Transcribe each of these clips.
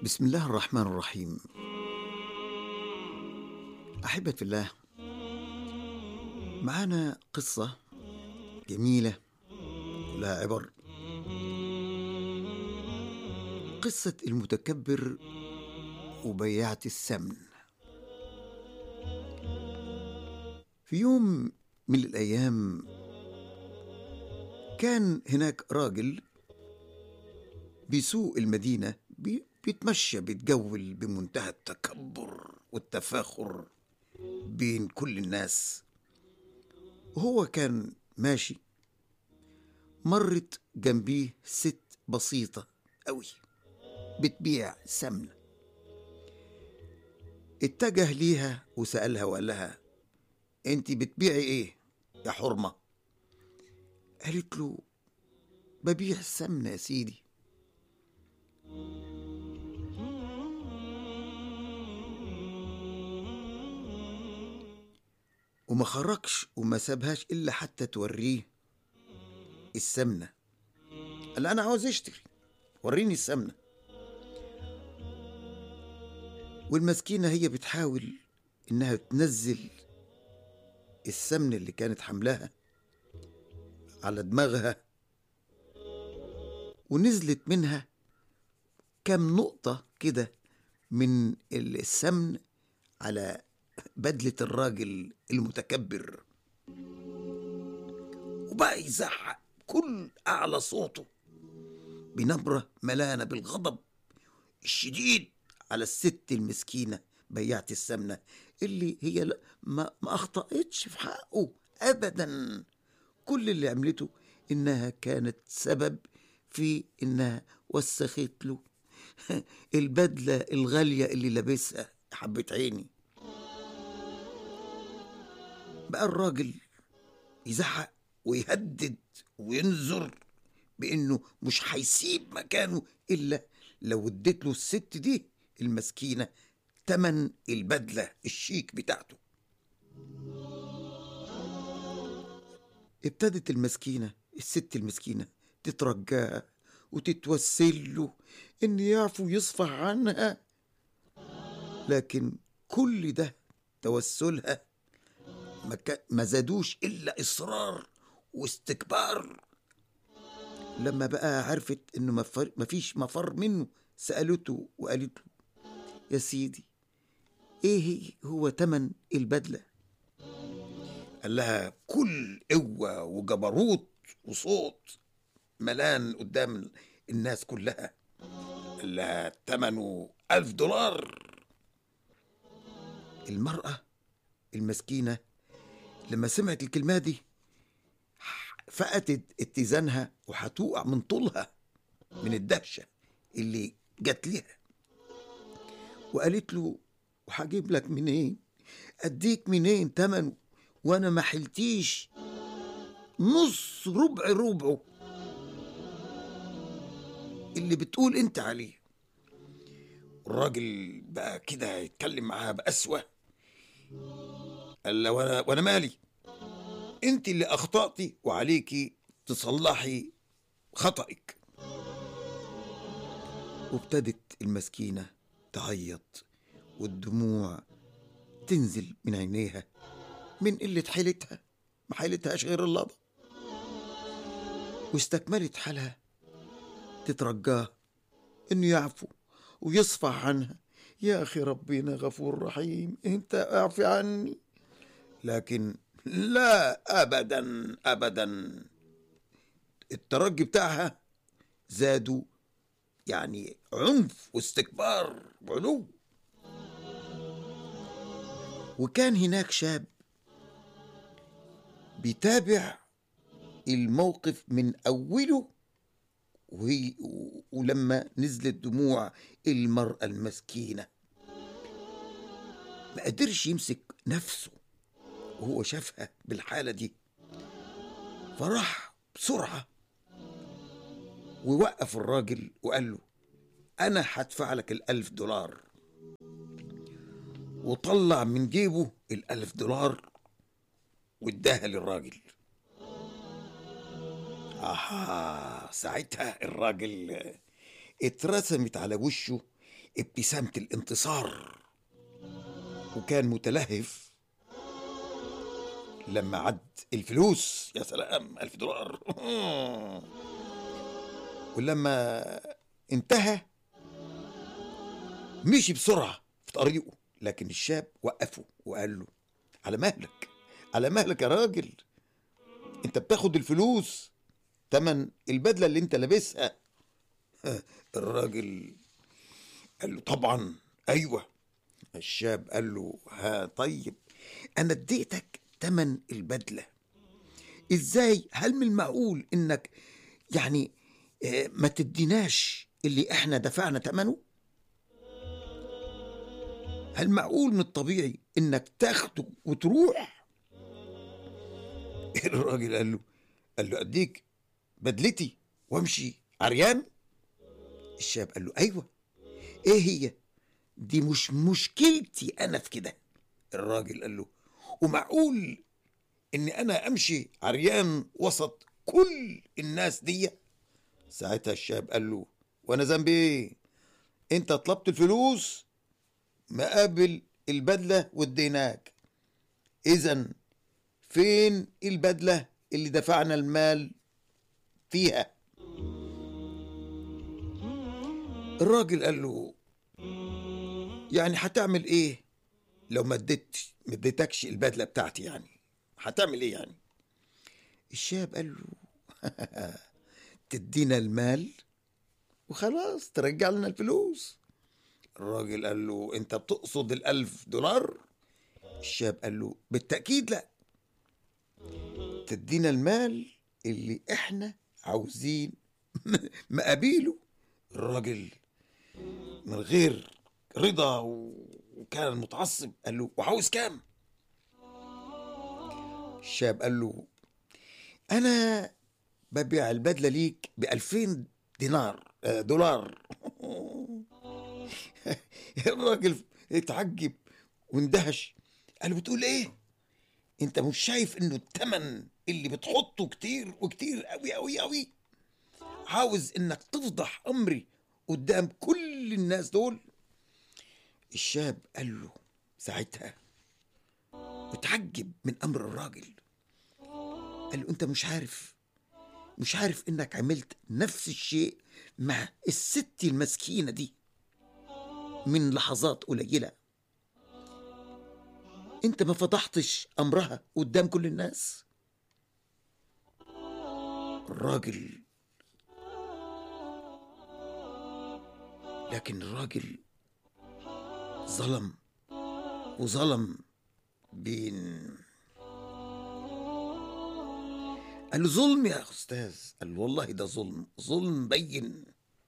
بسم الله الرحمن الرحيم. أحبة الله، معانا قصة جميلة ولها عبر. قصة المتكبر وبياعة السمن. في يوم من الأيام كان هناك راجل بيسوق المدينة، بيتمشى بيتجول بمنتهى التكبر والتفاخر بين كل الناس. وهو كان ماشي، مرت جنبيه ست بسيطة أوي بتبيع سمنة. اتجه ليها وسألها وقال لها: انت بتبيعي ايه يا حرمة؟ قالت له: ببيع السمنة يا سيدي. وما خرجش وما سابهاش إلا حتى توريه السمنة. قال: أنا عاوز أشتري، وريني السمنة. والمسكينة هي بتحاول إنها تنزل السمن اللي كانت حملاها على دماغها، ونزلت منها كام نقطة كده من السمن على بدلة الراجل المتكبر. وبقى يزعق كل أعلى صوته بنبرة ملانة بالغضب الشديد على الست المسكينة بياعة السمنة، اللي هي ما أخطأتش في حقه أبدا. كل اللي عملته إنها كانت سبب في إنها وسخت له البدلة الغالية اللي لابسها. حبة عيني. بقى الراجل يزعق ويهدد وينذر بإنه مش هيسيب مكانه إلا لو اديت له الست دي المسكينة تمن البدلة الشيك بتاعته. ابتدت الست المسكينة تترجاه وتتوسل له إن يعفو يصفح عنها، لكن كل ده توسلها ما زادوش إلا إصرار واستكبار. لما بقى عرفت إنه مفيش مفر منه، سألته وقالت له: يا سيدي، إيه هو تمن البدلة؟ قال لها كل قوة وجبروت وصوت ملان قدام الناس كلها. قال لها: تمنه $1000. المرأة المسكينة لما سمعت الكلمة دي فقدت اتزانها وهتوقع من طولها من الدهشة اللي جات لها. وقالت له: وهجيب لك منين؟ اديك منين تمنه وانا ما حلتيش نص ربع ربعه اللي بتقول انت عليه؟ الراجل بقى كده يتكلم معاها بقسوة. قال له: وانا مالي؟ انت اللي اخطأتي وعليكي تصلحي خطأك. وابتدت المسكينة تعيط والدموع تنزل من عينيها من قلة حيلتها، ما حيلتهاش غير اللبا. واستكملت حالها تترجاه انه يعفو ويصفح عنها. يا اخي ربنا غفور رحيم، انت اعفي عني. لكن لا، ابدا ابدا، الترجي بتاعها زادوا، يعني عنف واستكبار وعلو. وكان هناك شاب بيتابع الموقف من أوله، ولما نزلت دموع المرأة المسكينة ما قدرش يمسك نفسه وهو شافها بالحالة دي، فراح بسرعة ووقف الراجل وقال له: أنا هدفع لك $1000. وطلع من جيبه $1000 واداها للراجل. ساعتها الراجل اترسمت على وشه ابتسامة الانتصار، وكان متلهف لما عد الفلوس. يا سلام، $1000. ولما انتهى مشي بسرعة في طريقه، لكن الشاب وقفه وقال له: على مهلك، على مهلك يا راجل، انت بتاخد الفلوس تمن البدلة اللي انت لابسها. الراجل قال له: طبعا ايوه. الشاب قال له: ها طيب، انا اديتك تمن البدلة، ازاي؟ هل من المعقول انك يعني ما تديناش اللي احنا دفعنا تمنه؟ هل معقول من الطبيعي انك تاخده وتروح؟ الراجل قال له: اديك بدلتي وامشي عريان؟ الشاب قال له: ايوه، ايه هي دي؟ مش مشكلتي انا في كده. الراجل قال له: ومعقول اني انا امشي عريان وسط كل الناس دي؟ ساعتها الشاب قال له: وانا ذنبي ايه؟ انت طلبت الفلوس مقابل البدلة واديناك، اذا فين البدلة اللي دفعنا المال فيها؟ الراجل قال له: يعني هتعمل ايه لو ما اديتكش البدلة بتاعتي؟ يعني هتعمل ايه يعني؟ الشاب قال له: تدينا المال وخلاص ترجع لنا الفلوس. الراجل قال له: انت بتقصد $1000؟ الشاب قال له: بالتأكيد لا، تدينا المال اللي احنا عاوزين مقابيله. الراجل من غير رضا وكان متعصب قال له: وعاوز كام؟ الشاب قال له: انا ببيع البدلة ليك $2000 دولار. الراجل اتعجب واندهش، قال له: بتقول ايه؟ انت مش شايف انه التمن اللي بتحطه كتير وكتير قوي قوي قوي؟ عاوز انك تفضح امري قدام كل الناس دول؟ الشاب قال له ساعتها اتعجب من امر الراجل، قال له: انت مش عارف انك عملت نفس الشيء مع الست المسكينة دي من لحظات قليلة؟ انت ما فضحتش امرها قدام كل الناس؟ الراجل لكن الراجل ظلم وظلم بين. قال له: ظلم يا أستاذ؟ قال له: والله ده ظلم، ظلم بين.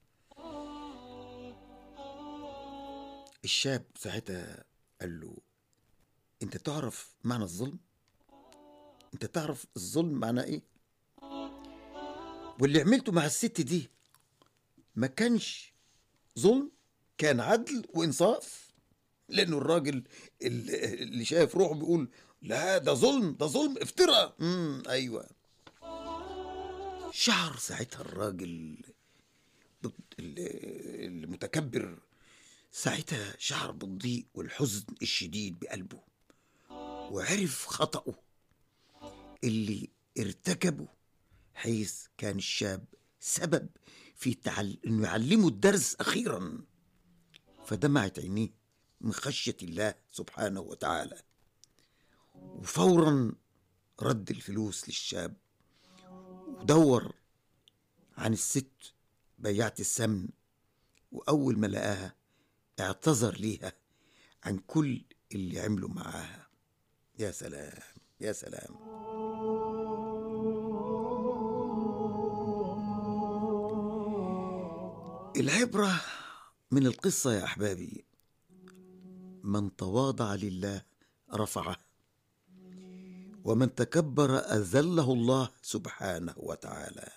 الشاب ساعتها قال له: أنت تعرف معنى الظلم؟ أنت تعرف الظلم معناه إيه؟ واللي عملته مع الست دي ما كانش ظلم، كان عدل وإنصاف. لأنه الراجل اللي شايف روحه بيقول: لا ده ظلم، ده ظلم، افترى. أيوة. شعر ساعتها الراجل المتكبر، ساعتها شعر بالضيق والحزن الشديد بقلبه، وعرف خطأه اللي ارتكبه، حيث كان الشاب سبب في انه يعلمه الدرس اخيرا. فدمعت عينيه من خشية الله سبحانه وتعالى، وفورا رد الفلوس للشاب، ودور عن الست بياعة السمن، وأول ما لقاها اعتذر ليها عن كل اللي عمله معاها. يا سلام، يا سلام. العبرة من القصة يا أحبابي: من تواضع لله رفعه، ومن تكبر أذله الله سبحانه وتعالى.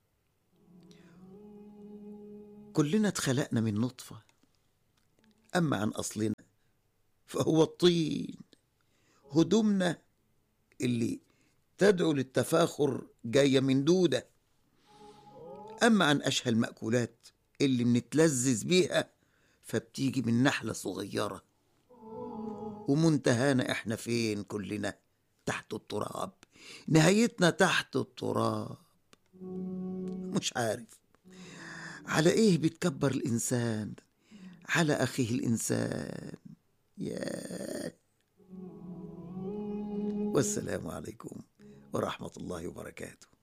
كلنا اتخلقنا من نطفة، أما عن أصلنا فهو الطين. هدومنا اللي تدعو للتفاخر جاية من دودة، أما عن أشهى المأكولات اللي بنتلذذ بيها فبتيجي من نحلة صغيرة، ومنتهانا احنا فين كلنا؟ تحت التراب، نهايتنا تحت التراب. مش عارف على ايه بيتكبر الانسان على اخيه الانسان. ياه. والسلام عليكم ورحمة الله وبركاته.